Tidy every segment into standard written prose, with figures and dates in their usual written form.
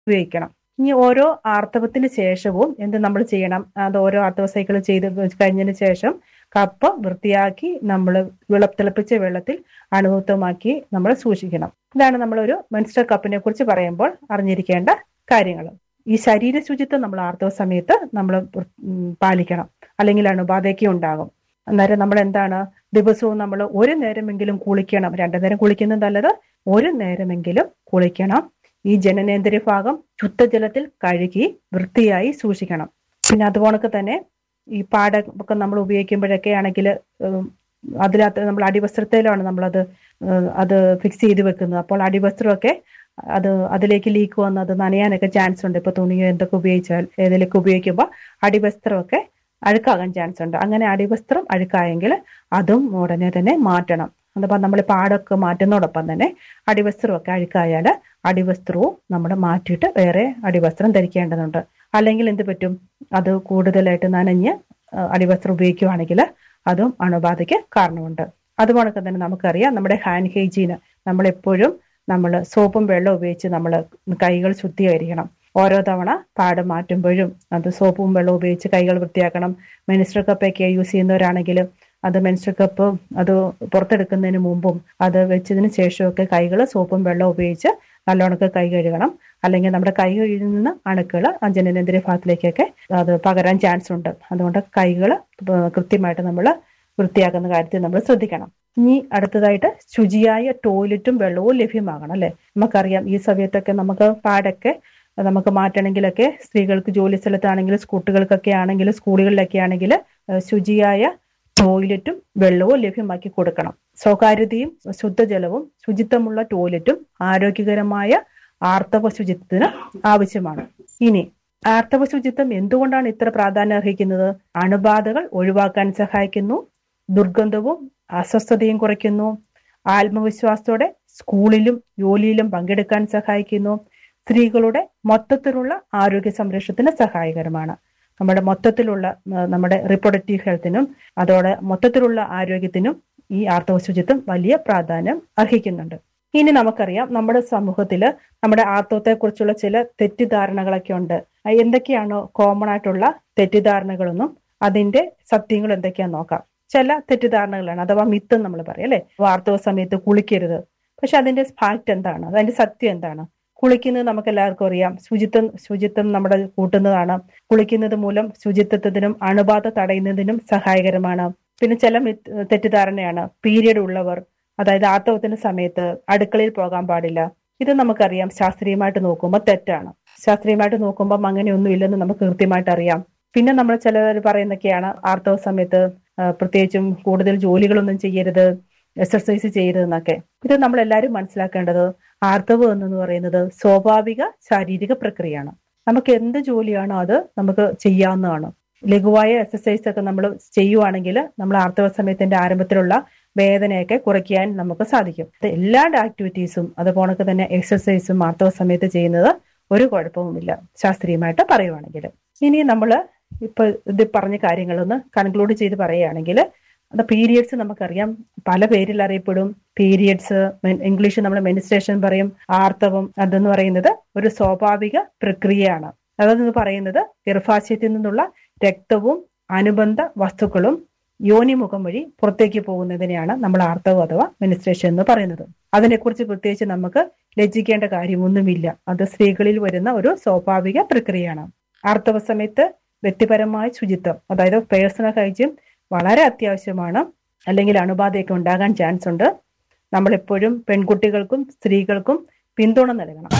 ഉപയോഗിക്കണം. ഇനി ഓരോ ആർത്തവത്തിന് ശേഷവും എന്ത് നമ്മൾ ചെയ്യണം? അത് ഓരോ ആർത്തവ സൈക്കിൾ ചെയ്ത് കഴിഞ്ഞതിന് ശേഷം കപ്പ് വൃത്തിയാക്കി നമ്മൾ തിളപ്പിച്ച വെള്ളത്തിൽ അണുമുക്തമാക്കി നമ്മൾ സൂക്ഷിക്കണം. ഇതാണ് നമ്മളൊരു മെൻസ്ട്രൽ കപ്പിനെ കുറിച്ച് പറയുമ്പോൾ അറിഞ്ഞിരിക്കേണ്ട കാര്യങ്ങൾ. ഈ ശരീര ശുചിത്വം നമ്മൾ ആർത്തവ സമയത്ത് നമ്മൾ പാലിക്കണം, അല്ലെങ്കിൽ അണുബാധയൊക്കെ ഉണ്ടാകും. അന്നേരം നമ്മൾ എന്താണ്, ദിവസവും നമ്മൾ ഒരു നേരമെങ്കിലും കുളിക്കണം. 2 നേരം കുളിക്കുന്നത് നല്ലത്, ഒരു നേരമെങ്കിലും കുളിക്കണം. ഈ ജനനേന്ദ്രിയ ഭാഗം ശുദ്ധജലത്തിൽ കഴുകി വൃത്തിയായി സൂക്ഷിക്കണം. പിന്നെ അതുപോലൊക്കെ തന്നെ ഈ പാടൊക്കെ നമ്മൾ ഉപയോഗിക്കുമ്പോഴൊക്കെ ആണെങ്കിൽ അതിനകത്ത് നമ്മൾ അടിവസ്ത്രത്തിലാണ് അത് ഫിക്സ് ചെയ്ത് വെക്കുന്നത്. അപ്പോൾ അടിവസ്ത്രമൊക്കെ അതിലേക്ക് ലീക്ക് വന്ന് അത് നനയാനൊക്കെ ചാൻസ് ഉണ്ട്. ഇപ്പൊ തുണിയോ എന്തൊക്കെ ഉപയോഗിച്ചാൽ ഏതിലേക്ക് ഉപയോഗിക്കുമ്പോൾ അടിവസ്ത്രമൊക്കെ അഴുക്കാകാൻ ചാൻസ് ഉണ്ട്. അങ്ങനെ അടിവസ്ത്രം അഴുക്കായെങ്കിൽ അതും ഉടനെ തന്നെ മാറ്റണം. അതപ്പോൾ നമ്മൾ പാടൊക്കെ മാറ്റുന്നതോടൊപ്പം തന്നെ അടിവസ്ത്രമൊക്കെ അഴുക്കായാൽ അടിവസ്ത്രവും നമ്മൾ മാറ്റിയിട്ട് വേറെ അടിവസ്ത്രം ധരിക്കേണ്ടതുണ്ട്. അല്ലെങ്കിൽ എന്ത് പറ്റും, അത് കൂടുതലായിട്ട് നനഞ്ഞ് അടിവസ്ത്രം ഉപയോഗിക്കുകയാണെങ്കിൽ അതും അണുബാധയ്ക്ക് കാരണമുണ്ട്. അതുപോലെ തന്നെ നമുക്കറിയാം, നമ്മുടെ ഹാൻഡ് ഹൈജീന് നമ്മളെപ്പോഴും സോപ്പും വെള്ളം ഉപയോഗിച്ച് നമ്മൾ കൈകൾ ശുദ്ധീകരിക്കണം. ഓരോ തവണ പാട് മാറ്റുമ്പോഴും അത് സോപ്പും വെള്ളം ഉപയോഗിച്ച് കൈകൾ വൃത്തിയാക്കണം. മെൻസ്ട്രൽ കപ്പൊക്കെ യൂസ് ചെയ്യുന്നവരാണെങ്കിൽ അത് മെൻസ്ട്രൽ കപ്പ് അത് പുറത്തെടുക്കുന്നതിന് മുമ്പും അത് വെച്ചതിന് ശേഷമൊക്കെ കൈകൾ സോപ്പും വെള്ളം ഉപയോഗിച്ച് നല്ലോണക്ക് കൈ കഴുകണം. അല്ലെങ്കിൽ നമ്മുടെ കൈ കഴുകുന്ന അണുക്കൾ ജനനേന്ദ്രിയ ഭാഗത്തിലേക്കൊക്കെ അത് പകരാൻ ചാൻസ് ഉണ്ട്. അതുകൊണ്ട് കൈകൾ കൃത്യമായിട്ട് നമ്മൾ വൃത്തിയാക്കുന്ന കാര്യത്തിൽ നമ്മൾ ശ്രദ്ധിക്കണം. ഇനി അടുത്തതായിട്ട് ശുചിയായ ടോയ്ലറ്റും വെള്ളവും ലഭ്യമാകണം. അല്ലെ, നമുക്കറിയാം ഈ സമയത്തൊക്കെ നമുക്ക് പാടൊക്കെ നമുക്ക് മാറ്റണമെങ്കിലൊക്കെ സ്ത്രീകൾക്ക് ജോലി സ്ഥലത്താണെങ്കിലും കുട്ടികൾക്കൊക്കെ ആണെങ്കിലും സ്കൂളുകളിലൊക്കെ ആണെങ്കിൽ ശുചിയായ ടോയ്ലറ്റും വെള്ളവും ലഭ്യമാക്കി കൊടുക്കണം. സ്വകാര്യതയും ശുദ്ധജലവും ശുചിത്വമുള്ള ടോയ്ലറ്റും ആരോഗ്യകരമായ ആർത്തവ ശുചിത്വത്തിന് ആവശ്യമാണ്. ഇനി ആർത്തവ ശുചിത്വം എന്തുകൊണ്ടാണ് ഇത്ര പ്രാധാന്യം അർഹിക്കുന്നത്? അണുബാധകൾ ഒഴിവാക്കാൻ സഹായിക്കുന്നു, ദുർഗന്ധവും അസ്വസ്ഥതയും കുറയ്ക്കുന്നു, ആത്മവിശ്വാസത്തോടെ സ്കൂളിലും ജോലിയിലും പങ്കെടുക്കാൻ സഹായിക്കുന്നു, സ്ത്രീകളുടെ മൊത്തത്തിലുള്ള ആരോഗ്യ സംരക്ഷണത്തിന് സഹായകരമാണ്. നമ്മുടെ റിപ്രൊഡക്റ്റീവ് ഹെൽത്തിനും അതോടെ മൊത്തത്തിലുള്ള ആരോഗ്യത്തിനും ഈ ആർത്തവ ശുചിത്വം വലിയ പ്രാധാന്യം അർഹിക്കുന്നുണ്ട്. ഇനി നമുക്കറിയാം, നമ്മുടെ സമൂഹത്തിൽ നമ്മുടെ ആർത്തവത്തെ കുറിച്ചുള്ള ചില തെറ്റിദ്ധാരണകളൊക്കെ ഉണ്ട്. എന്തൊക്കെയാണോ കോമൺ ആയിട്ടുള്ള തെറ്റിദ്ധാരണകളൊന്നും അതിന്റെ സത്യങ്ങൾ എന്തൊക്കെയാന്ന് നോക്കാം. ചില തെറ്റിദ്ധാരണകളാണ്, അഥവാ മിത്ത് നമ്മൾ പറയും അല്ലെ. ആർത്തവ സമയത്ത് കുളിക്കരുത്. പക്ഷെ അതിന്റെ ഫാക്ട് എന്താണ്, അതിന്റെ സത്യം എന്താണ്? കുളിക്കുന്നത് നമുക്ക് എല്ലാവർക്കും അറിയാം, ശുചിത്വം നമ്മുടെ കൂട്ടുന്നതാണ്. കുളിക്കുന്നത് മൂലം ശുചിത്വത്തിനും അണുബാധ തടയുന്നതിനും സഹായകരമാണ്. പിന്നെ ചില തെറ്റിദ്ധാരണയാണ്, പീരിയഡ് ഉള്ളവർ, അതായത് ആർത്തവത്തിന്റെ സമയത്ത് അടുക്കളയിൽ പോകാൻ പാടില്ല. ഇത് നമുക്കറിയാം ശാസ്ത്രീയമായിട്ട് നോക്കുമ്പോൾ തെറ്റാണ്. ശാസ്ത്രീയമായിട്ട് നോക്കുമ്പോൾ അങ്ങനെയൊന്നും ഇല്ലെന്ന് നമുക്ക് കൃത്യമായിട്ട് അറിയാം. പിന്നെ നമ്മൾ ചിലർ പറയുന്നൊക്കെയാണ് ആർത്തവ സമയത്ത് പ്രത്യേകിച്ചും കൂടുതൽ ജോലികളൊന്നും ചെയ്യരുത്, എക്സർസൈസ് ചെയ്യരുതെന്നൊക്കെ. ഇത് നമ്മൾ എല്ലാവരും മനസ്സിലാക്കേണ്ടത്, ആർത്തവം എന്ന് പറയുന്നത് സ്വാഭാവിക ശാരീരിക പ്രക്രിയയാണ്. നമുക്ക് എന്ത് ജോലിയാണോ അത് നമുക്ക് ചെയ്യാവുന്നതാണ്. ലഘുവായ എക്സർസൈസ് ഒക്കെ നമ്മൾ ചെയ്യുവാണെങ്കിൽ നമ്മൾ ആർത്തവ സമയത്തിന്റെ ആരംഭത്തിലുള്ള വേദനയൊക്കെ കുറയ്ക്കാൻ നമുക്ക് സാധിക്കും. എല്ലാ ആക്ടിവിറ്റീസും അതുപോലെ തന്നെ എക്സർസൈസും ആർത്തവ സമയത്ത് ചെയ്യുന്നത് ഒരു കുഴപ്പവുമില്ല ശാസ്ത്രീയമായിട്ട് പറയുവാണെങ്കിൽ. ഇനി നമ്മൾ ഇപ്പൊ ഇത് പറഞ്ഞ കാര്യങ്ങളൊന്ന് കൺക്ലൂഡ് ചെയ്ത് പറയുകയാണെങ്കിൽ, അത് പീരിയഡ്സ് നമുക്കറിയാം പല പേരിൽ അറിയപ്പെടും. പീരിയഡ്സ്, ഇംഗ്ലീഷ് നമ്മൾ മെൻസ്ട്രേഷൻ പറയും. ആർത്തവം അതെന്ന് പറയുന്നത് ഒരു സ്വാഭാവിക പ്രക്രിയയാണ്. അതെന്ന് പറയുന്നത് ഗർഭാശയത്തിൽ നിന്നുള്ള രക്തവും അനുബന്ധ വസ്തുക്കളും യോനിമുഖം വഴി പുറത്തേക്ക് പോകുന്നതിനെയാണ് നമ്മൾ ആർത്തവം അഥവാ മെൻസ്ട്രേഷൻ എന്ന് പറയുന്നത്. അതിനെക്കുറിച്ച് പ്രത്യേകിച്ച് നമുക്ക് ലജ്ജിക്കേണ്ട കാര്യമൊന്നുമില്ല. അത് സ്ത്രീകളിൽ വരുന്ന ഒരു സ്വാഭാവിക പ്രക്രിയയാണ്. ആർത്തവ സമയത്ത് വ്യക്തിപരമായ ശുചിത്വം, അതായത് പേഴ്സണൽ ഹൈജീൻ വളരെ അത്യാവശ്യമാണ്. അല്ലെങ്കിൽ അണുബാധയൊക്കെ ഉണ്ടാകാൻ ചാൻസ് ഉണ്ട്. നമ്മളെപ്പോഴും പെൺകുട്ടികൾക്കും സ്ത്രീകൾക്കും പിന്തുണ നൽകണം.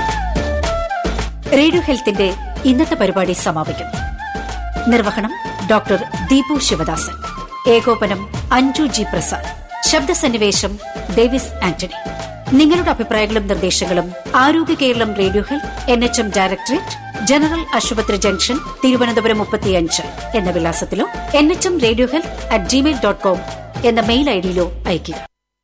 റേഡിയോ ഹെൽത്തിന്റെ ഇന്നത്തെ പരിപാടി സമാപിക്കുന്നു. നിർവഹണം ഡോക്ടർ ദീപു ശിവദാസൻ, ഏകോപനം അഞ്ജു ജി പ്രസാദ്, ശബ്ദസന്നിവേശം ഡേവിസ് ആന്റണി. നിങ്ങളുടെ അഭിപ്രായങ്ങളും നിർദ്ദേശങ്ങളും ആരോഗ്യ Keralam radio health NHM directorate, general ആശുപത്രി ജംഗ്ഷൻ, തിരുവനന്തപുരം 35 എന്ന വിലാസത്തിലോ NHMradiohealth@gmail.com എന്ന മെയിൽ ഐഡിയിലോ അയയ്ക്കുക.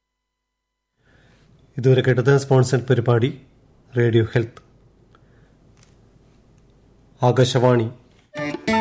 ഇതുവരെ കേട്ടത് സ്പോൺസർഡ് പരിപാടി റേഡിയോ ഹെൽത്ത്. ആകാശവാണി